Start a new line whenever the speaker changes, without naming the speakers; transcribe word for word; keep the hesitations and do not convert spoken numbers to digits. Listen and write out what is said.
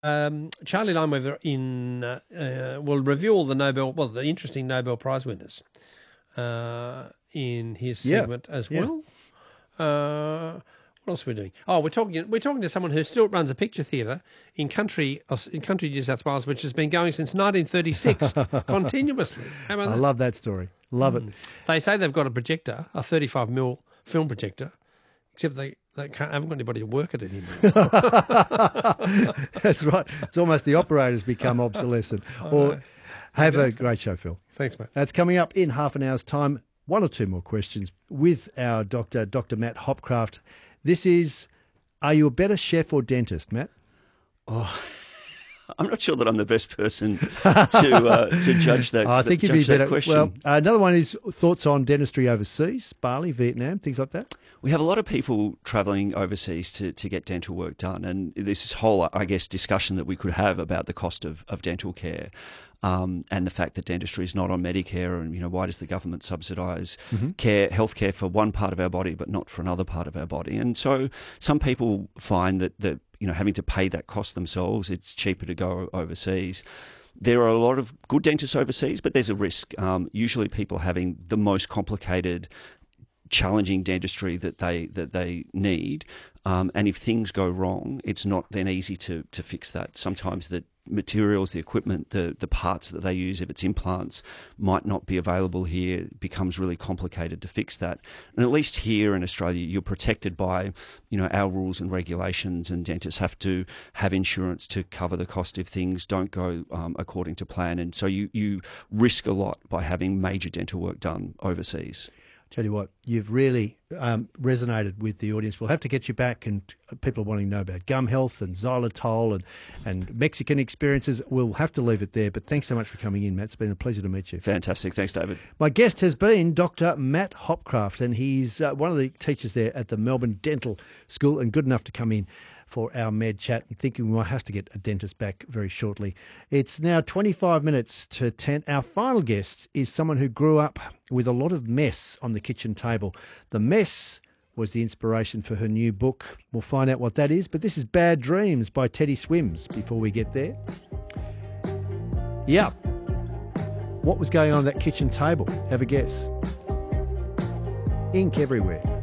Um, Charlie Lineweaver in uh, uh, will reveal the Nobel, well, the interesting Nobel Prize winners uh, in his
Yeah,
segment as
yeah.
well. Uh, what else are we doing? Oh, we're talking. We're talking to someone who still runs a picture theatre in country in country New South Wales, which has been going since nineteen thirty-six, continuously. How about
I
that?
love that story. Love it.
They say they've got a projector, a thirty-five mil film projector, except they, they can't, haven't got anybody to work it anymore.
That's right. It's almost the operators become obsolescent. Or have a great show, Phil.
Thanks, mate.
That's coming up in half an hour's time. One or two more questions with our doctor, Doctor Matt Hopcraft. This is, are you a better chef or dentist, Matt?
Oh, I'm not sure that I'm the best person to uh, to judge that.
I think you'd
judge
be
that
better.
Question.
Well, uh, another one is thoughts on dentistry overseas, Bali, Vietnam, things like that.
We have a lot of people travelling overseas to, to get dental work done, and this whole, I guess, discussion that we could have about the cost of, of dental care. Um, and the fact that dentistry is not on Medicare, and you know, why does the government subsidise
Mm-hmm.
care, healthcare for one part of our body but not for another part of our body? And so some people find that that you know, having to pay that cost themselves, it's cheaper to go overseas. There are a lot of good dentists overseas, but there's a risk. Um, usually, people having the most complicated, challenging dentistry that they that they need, um, and if things go wrong, it's not then easy to to fix that. Sometimes the materials, the equipment, the the parts that they use, if it's implants, might not be available here. It becomes really complicated to fix that. And at least here in Australia, you're protected by, you know, our rules and regulations, and dentists have to have insurance to cover the cost if things don't go um, according to plan. And so you you risk a lot by having major dental work done overseas.
Tell you what, you've really um, resonated with the audience. We'll have to get you back, and people are wanting to know about gum health and xylitol and, and Mexican experiences. We'll have to leave it there, but thanks so much for coming in, Matt. It's been a pleasure to meet you.
Fantastic. Thanks, David.
My guest has been Doctor Matt Hopcraft, and he's uh, one of the teachers there at the Melbourne Dental School, and good enough to come in for our med chat, and thinking we might have to get a dentist back very shortly. It's now twenty-five minutes to ten. Our final guest is someone who grew up with a lot of mess on the kitchen table. The mess was the inspiration for her new book. We'll find out what that is, but this is Bad Dreams by Teddy Swims. Before we get there, yeah, what was going on at that kitchen table? Have a guess. Ink everywhere.